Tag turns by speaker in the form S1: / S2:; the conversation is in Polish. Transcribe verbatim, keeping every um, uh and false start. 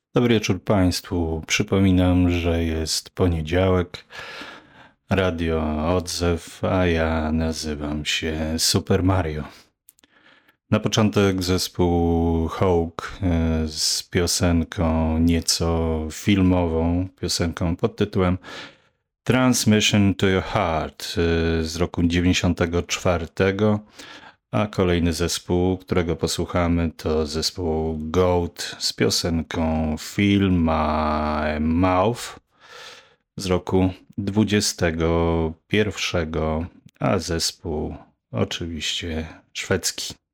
S1: Dobry wieczór Państwu. Przypominam, że jest poniedziałek, Radio Odzew, a ja nazywam się Super Mario. Na początek zespół Hawk e, z piosenką nieco filmową, piosenką pod tytułem Transmission to Your Heart e, z roku dziewięćdziesiątego czwartego, a kolejny zespół, którego posłuchamy, to zespół Goat z piosenką Feel My Mouth z roku dwudziestego pierwszego, a zespół oczywiście szwedzki.